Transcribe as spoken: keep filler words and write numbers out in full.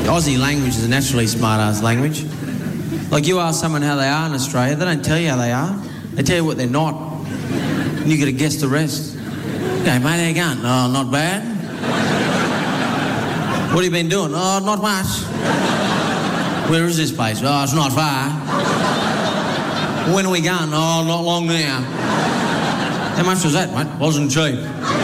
Aussie language is a naturally smart-ass language. Like, you ask someone how they are in Australia, they don't tell you how they are. They tell you what they're not. And you got to guess the rest. Okay, mate, how you going? Oh, not bad. What have you been doing? Oh, not much. Where is this place? Oh, it's not far. When are we going? Oh, not long now. How much was that, mate? Wasn't cheap.